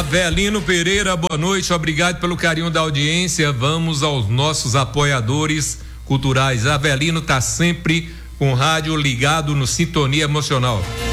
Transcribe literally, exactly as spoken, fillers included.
Avelino Pereira, boa noite, obrigado pelo carinho da audiência. Vamos aos nossos apoiadores culturais. Avelino tá sempre com o rádio ligado no Sintonia Emocional.